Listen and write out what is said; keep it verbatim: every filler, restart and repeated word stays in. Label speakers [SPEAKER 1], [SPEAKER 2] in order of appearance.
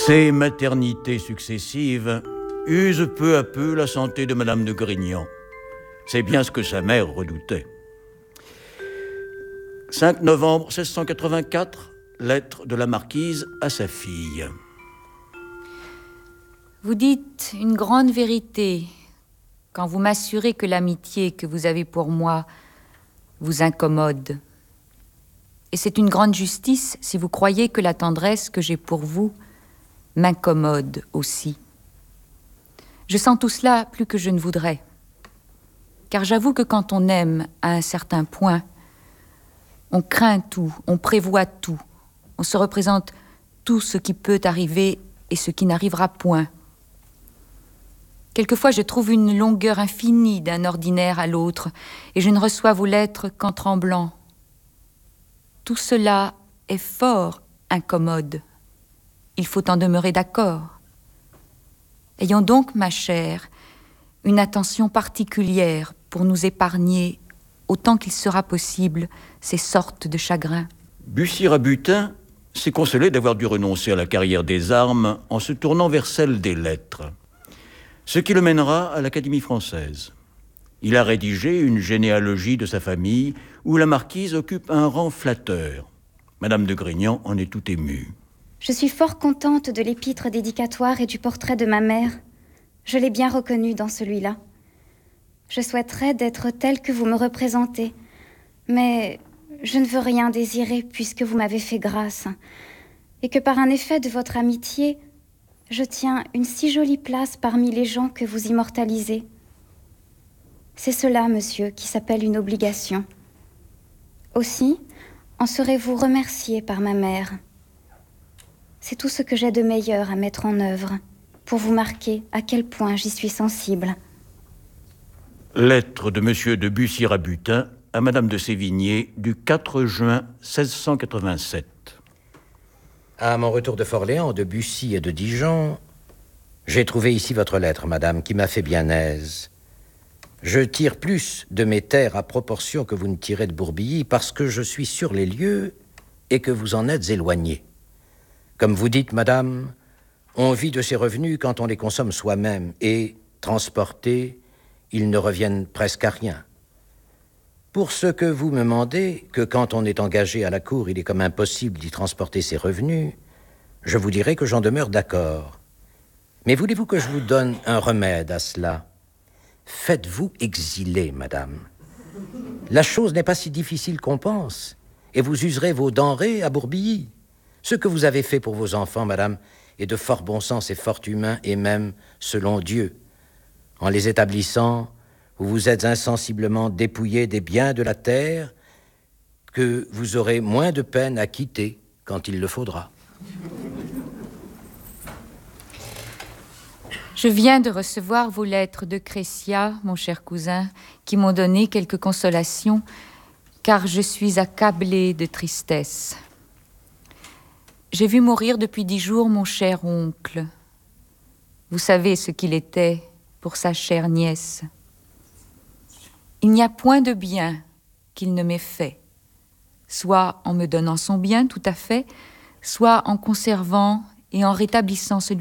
[SPEAKER 1] Ces maternités successives usent peu à peu la santé de Madame de Grignan. C'est bien ce que sa mère redoutait. cinq novembre mille six cent quatre-vingt-quatre, lettre de la marquise à sa fille.
[SPEAKER 2] Vous dites une grande vérité quand vous m'assurez que l'amitié que vous avez pour moi vous incommode. Et c'est une grande justice si vous croyez que la tendresse que j'ai pour vous m'incommode aussi. Je sens tout cela plus que je ne voudrais. Car j'avoue que quand on aime à un certain point, on craint tout, on prévoit tout, on se représente tout ce qui peut arriver et ce qui n'arrivera point. Quelquefois, je trouve une longueur infinie d'un ordinaire à l'autre, et je ne reçois vos lettres qu'en tremblant. Tout cela est fort incommode. Il faut en demeurer d'accord. Ayons donc, ma chère, une attention particulière pour nous épargner, autant qu'il sera possible, ces sortes de chagrins.
[SPEAKER 1] Bussy-Rabutin s'est consolé d'avoir dû renoncer à la carrière des armes en se tournant vers celle des lettres, ce qui le mènera à l'Académie française. Il a rédigé une généalogie de sa famille où la marquise occupe un rang flatteur. Madame de Grignan en est tout émue.
[SPEAKER 3] Je suis fort contente de l'épître dédicatoire et du portrait de ma mère. Je l'ai bien reconnu dans celui-là. Je souhaiterais d'être telle que vous me représentez, mais je ne veux rien désirer puisque vous m'avez fait grâce, et que par un effet de votre amitié, je tiens une si jolie place parmi les gens que vous immortalisez. C'est cela, monsieur, qui s'appelle une obligation. Aussi, en serez-vous remercié par ma mère. C'est tout ce que j'ai de meilleur à mettre en œuvre, pour vous marquer à quel point j'y suis sensible.
[SPEAKER 1] Lettre de Monsieur de Bussy-Rabutin à Madame de Sévigné du quatre juin mille six cent quatre-vingt-sept.
[SPEAKER 4] À mon retour de Forléans, de Bussy et de Dijon, j'ai trouvé ici votre lettre, madame, qui m'a fait bien aise. Je tire plus de mes terres à proportion que vous ne tirez de Bourbilly parce que je suis sur les lieux et que vous en êtes éloignée. Comme vous dites, madame, on vit de ses revenus quand on les consomme soi-même et, transportés, ils ne reviennent presque à rien. Pour ce que vous me demandez, que quand on est engagé à la cour, il est comme impossible d'y transporter ses revenus, je vous dirai que j'en demeure d'accord. Mais voulez-vous que je vous donne un remède à cela? Faites-vous exiler, madame. La chose n'est pas si difficile qu'on pense, et vous userez vos denrées à Bourbilly. Ce que vous avez fait pour vos enfants, madame, est de fort bon sens et fort humain, et même selon Dieu. En les établissant, vous vous êtes insensiblement dépouillé des biens de la terre que vous aurez moins de peine à quitter quand il le faudra.
[SPEAKER 2] Je viens de recevoir vos lettres de Crécia, mon cher cousin, qui m'ont donné quelques consolations, car je suis accablée de tristesse. J'ai vu mourir depuis dix jours mon cher oncle. Vous savez ce qu'il était pour sa chère nièce. Il n'y a point de bien qu'il ne m'ait fait, soit en me donnant son bien tout à fait, soit en conservant et en rétablissant celui